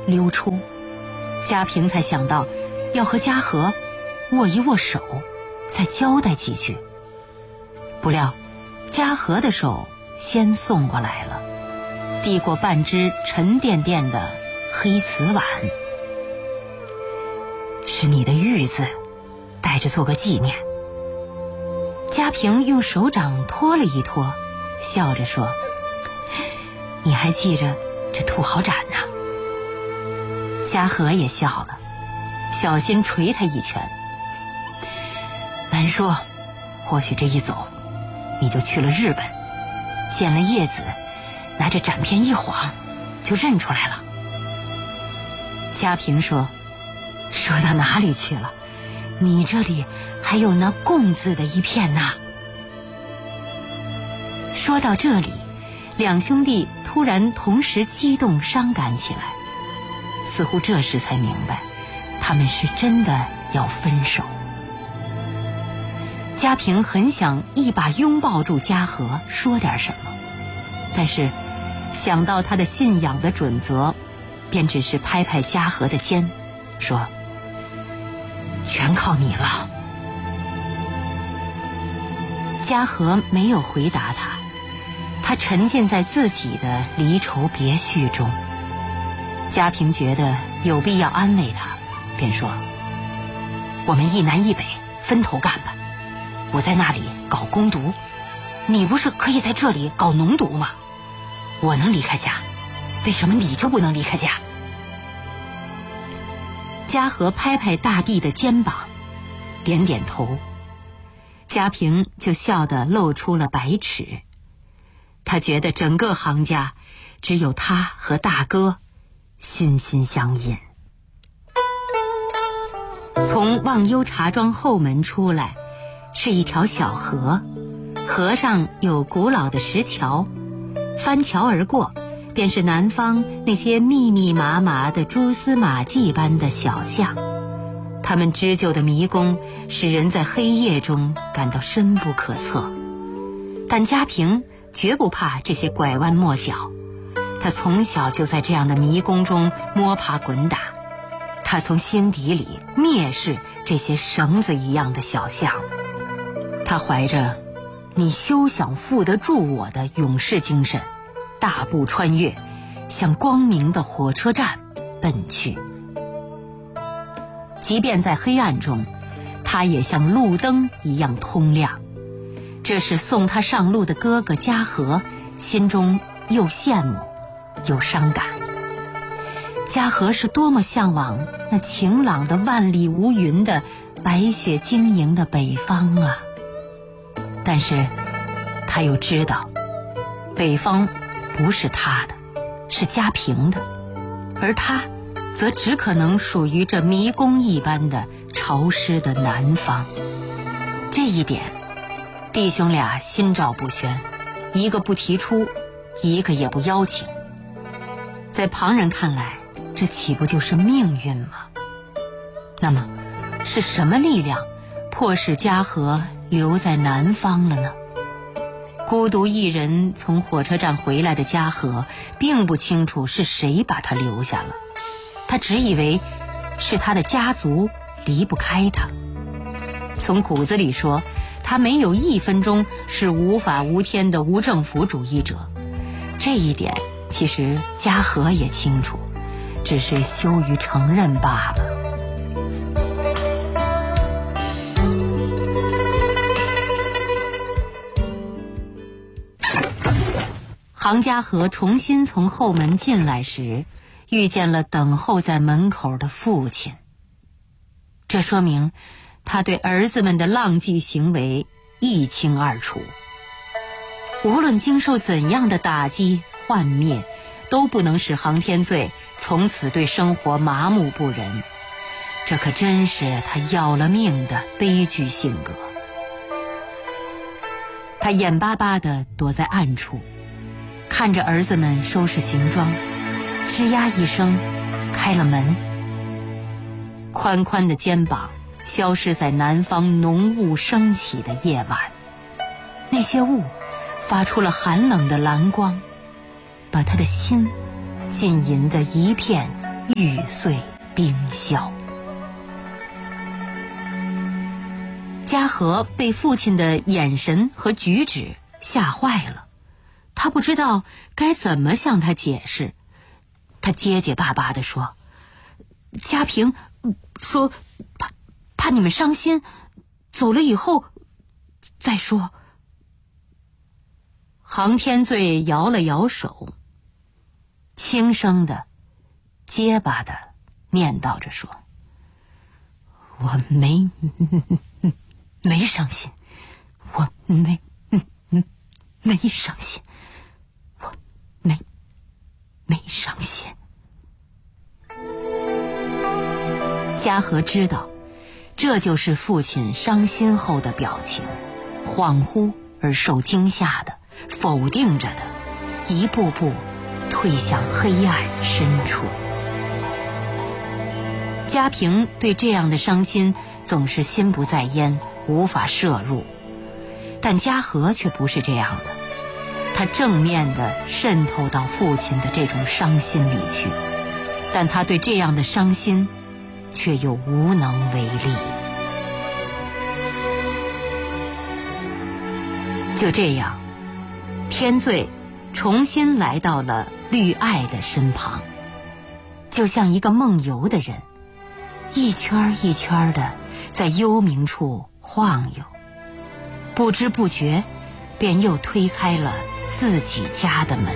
溜出，嘉平才想到要和嘉禾握一握手，再交代几句。不料嘉禾的手先送过来了，递过半只沉甸甸的黑瓷碗。是你的玉字，带着做个纪念。嘉平用手掌托了一托，笑着说：你还记着这土豪展呢？嘉禾也笑了，小心捶他一拳。难说，或许这一走你就去了日本，见了叶子，拿着展片一晃就认出来了。嘉平说到哪里去了？你这里还有那贡字的一片呢。说到这里，两兄弟突然同时激动伤感起来，似乎这时才明白他们是真的要分手。嘉平很想一把拥抱住嘉禾，说点什么，但是想到他的信仰的准则，便只是拍拍嘉禾的肩，说全靠你了。嘉禾没有回答他沉浸在自己的离愁别绪中。嘉平觉得有必要安慰他，便说我们一南一北分头干吧，我在那里搞攻读，你不是可以在这里搞农读吗？我能离开家，为什么你就不能离开家？嘉禾拍拍大地的肩膀，点点头，嘉平就笑得露出了白齿。他觉得整个行家只有他和大哥心心相印。从忘忧茶庄后门出来是一条小河，河上有古老的石桥，翻桥而过便是南方那些密密麻麻的蛛丝马迹般的小巷，它们织就的迷宫使人在黑夜中感到深不可测。但嘉平绝不怕这些拐弯抹角，他从小就在这样的迷宫中摸爬滚打，他从心底里蔑视这些绳子一样的小巷。他怀着你休想负得住我的勇士精神，大步穿越，向光明的火车站奔去。即便在黑暗中，他也像路灯一样通亮。这是送他上路的哥哥嘉禾心中又羡慕又伤感。嘉禾是多么向往那晴朗的万里无云的白雪晶莹的北方啊！但是他又知道北方不是他的，是嘉平的，而他则只可能属于这迷宫一般的潮湿的南方。这一点弟兄俩心照不宣，一个不提出，一个也不邀请。在旁人看来，这岂不就是命运吗？那么是什么力量迫使嘉禾留在南方了呢？孤独一人从火车站回来的嘉禾并不清楚是谁把他留下了，他只以为是他的家族离不开他。从骨子里说，他没有1分钟是无法无天的无政府主义者，这一点其实嘉禾也清楚，只是羞于承认罢了。杭嘉禾重新从后门进来时，遇见了等候在门口的父亲。这说明他对儿子们的浪迹行为一清二楚，无论经受怎样的打击幻灭，都不能使杭天罪从此对生活麻木不仁。这可真是他要了命的悲剧性格。他眼巴巴地躲在暗处，看着儿子们收拾行装，吱呀一声开了门。宽宽的肩膀消失在南方浓雾升起的夜晚，那些雾发出了寒冷的蓝光，把他的心浸淫得一片郁碎冰消。嘉禾被父亲的眼神和举止吓坏了，他不知道该怎么向他解释。他结结巴巴地说：“嘉平说怕你们伤心，走了以后再说。”杭天醉摇了摇手，轻声的结巴的念叨着说：“我没伤心，我没伤心，我没伤心。”嘉禾知道，这就是父亲伤心后的表情，恍惚而受惊吓的，否定着的，一步步退向黑暗深处。嘉平对这样的伤心总是心不在焉，无法摄入，但嘉禾却不是这样的，他正面地渗透到父亲的这种伤心里去，但他对这样的伤心却又无能为力。就这样，天醉重新来到了绿爱的身旁，就像一个梦游的人，一圈一圈的在幽冥处晃悠，不知不觉便又推开了自己家的门。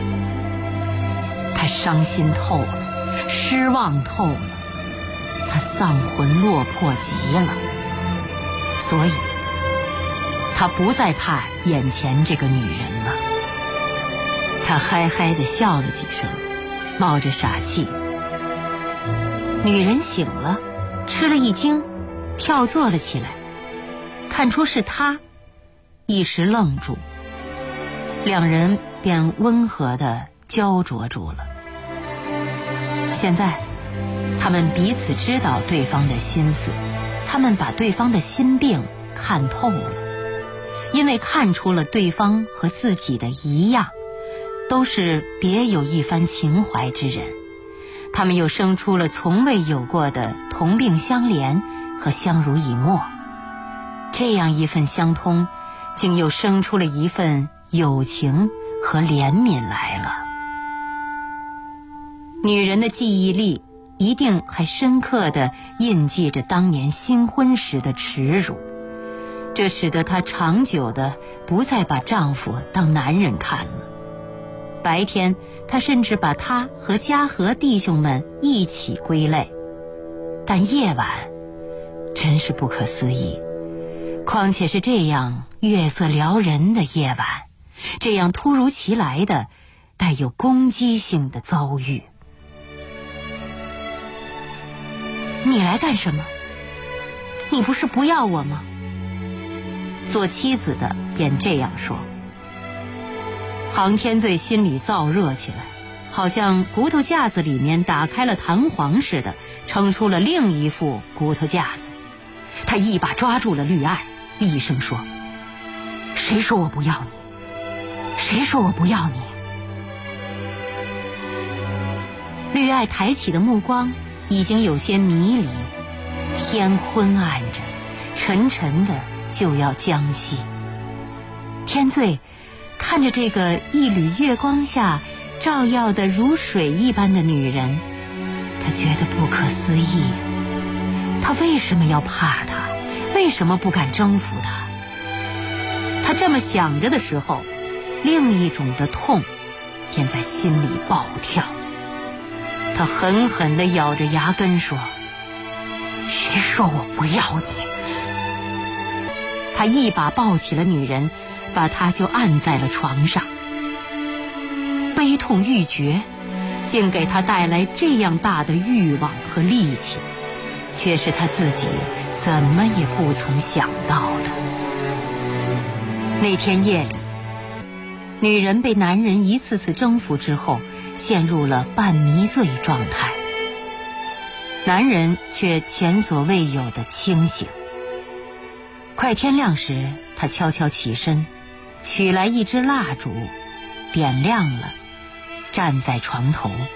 他伤心透了，失望透了，他丧魂落魄极了，所以他不再怕眼前这个女人了。他嗨嗨地笑了几声，冒着傻气。女人醒了，吃了一惊，跳坐了起来，看出是他，一时愣住，两人便温和地焦灼住了。现在他们彼此知道对方的心思，他们把对方的心病看透了，因为看出了对方和自己的一样，都是别有一番情怀之人，他们又生出了从未有过的同病相怜和相濡以沫，这样一份相通，竟又生出了一份友情和怜悯来了。女人的记忆力一定还深刻地印记着当年新婚时的耻辱，这使得她长久地不再把丈夫当男人看了。白天她甚至把他和嘉禾弟兄们一起归类，但夜晚真是不可思议，况且是这样月色撩人的夜晚，这样突如其来的带有攻击性的遭遇。你来干什么？你不是不要我吗？做妻子的便这样说。杭天醉心里燥热起来，好像骨头架子里面打开了弹簧似的，撑出了另一副骨头架子。他一把抓住了绿爱，厉声说：“谁说我不要你？谁说我不要你？”绿爱抬起的目光已经有些迷离，天昏暗着，沉沉的就要将息。天醉看着这个一缕月光下照耀得如水一般的女人，他觉得不可思议。他为什么要怕她？为什么不敢征服她？他这么想着的时候，另一种的痛便在心里暴跳。他狠狠地咬着牙根说：“谁说我不要你？”他一把抱起了女人，把她就按在了床上。悲痛欲绝，竟给他带来这样大的欲望和力气，却是他自己怎么也不曾想到的。那天夜里，女人被男人一次次征服之后，陷入了半迷醉状态，男人却前所未有的清醒。快天亮时，他悄悄起身，取来一支蜡烛，点亮了，站在床头，